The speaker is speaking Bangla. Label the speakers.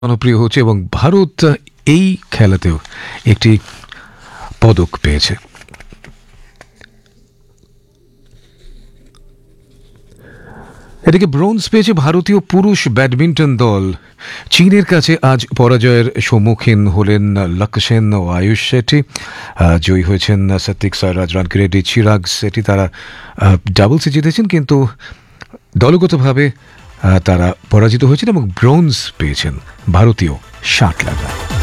Speaker 1: জনপ্রিয় হচ্ছে এবং ভারত এই খেলাতেও একটি পদক পেয়েছে। এদিকে ব্রোঞ্জ পেয়েছে ভারতীয় পুরুষ ব্যাডমিন্টন দল। চীনের কাছে আজ পরাজয়ের সম্মুখীন হলেন লক্ষ্য সেন ও আয়ুষ শেট্টি। জয়ী হয়েছেন সাত্বিক সাইরাজ, রানকিরেড্ডি, চিরাগ শেট্টি। তারা ডাবলসে জিতেছেন, কিন্তু দলগতভাবে তারা পরাজিত হয়েছেন এবং ব্রোঞ্জ পেয়েছেন ভারতীয় শাটলাররা।